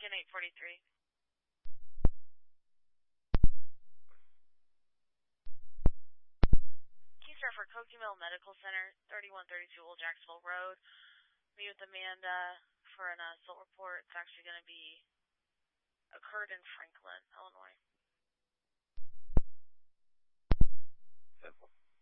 10843. Keystar for Kokie Mill Medical Center, 3132 Old Jacksonville Road. Meet with Amanda for an assault report. It's actually going to be occurred in Franklin, Illinois. Simple.